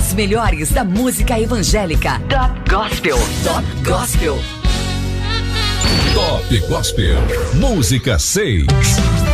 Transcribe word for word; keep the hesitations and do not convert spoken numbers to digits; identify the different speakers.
Speaker 1: Os melhores da música evangélica. Top Gospel. Top Gospel.
Speaker 2: Top Gospel. Música seis.